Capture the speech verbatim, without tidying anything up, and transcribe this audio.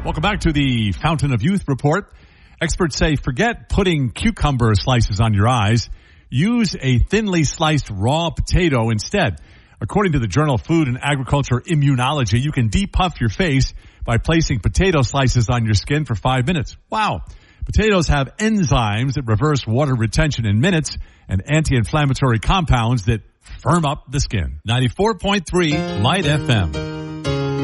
Welcome back to the Fountain of Youth Report. Experts say forget putting cucumber slices on your eyes. Use a thinly sliced raw potato instead. According to the journal Food and Agriculture Immunology, you can depuff your face by placing potato slices on your skin for five minutes. Wow. Potatoes have enzymes that reverse water retention in minutes and anti-inflammatory compounds that firm up the skin. ninety-four point three Light F M.